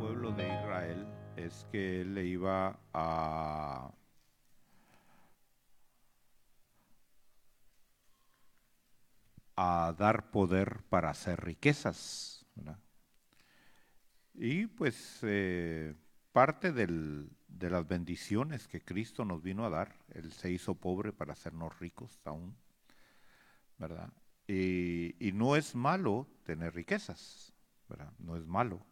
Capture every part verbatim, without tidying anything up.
pueblo de Israel es que él le iba a, a dar poder para hacer riquezas, ¿verdad? Y pues eh, parte del- de las bendiciones que Cristo nos vino a dar, Él se hizo pobre para hacernos ricos aún, ¿verdad? Y, y no es malo tener riquezas, ¿verdad? No es malo,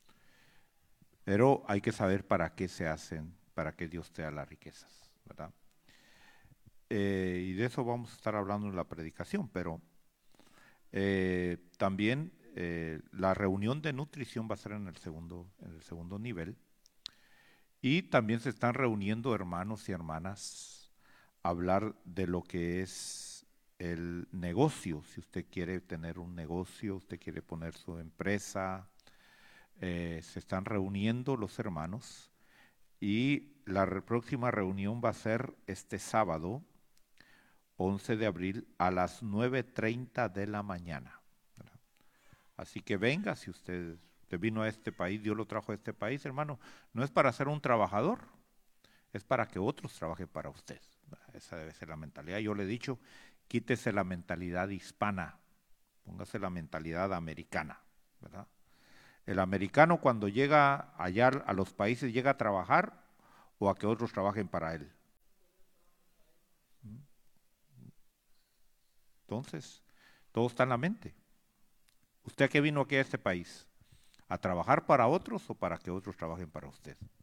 pero hay que saber para qué se hacen, para qué Dios te da las riquezas, ¿verdad? Eh, y de eso vamos a estar hablando en la predicación, pero eh, también eh, la reunión de nutrición va a ser en el segundo, en el segundo nivel. Y también se están reuniendo hermanos y hermanas a hablar de lo que es el negocio. Si usted quiere tener un negocio, usted quiere poner su empresa, eh, se están reuniendo los hermanos y la re- próxima reunión va a ser este sábado, once de abril, a las nueve treinta de la mañana. ¿Verdad? Así que venga, si usted, usted vino a este país, Dios lo trajo a este país, hermano, no es para ser un trabajador, es para que otros trabajen para usted. Esa debe ser la mentalidad. Yo le he dicho, quítese la mentalidad hispana, póngase la mentalidad americana, ¿verdad? El americano cuando llega allá a los países llega a trabajar o a que otros trabajen para él. Entonces, todo está en la mente. ¿Usted a qué vino aquí a este país? ¿A trabajar para otros o para que otros trabajen para usted?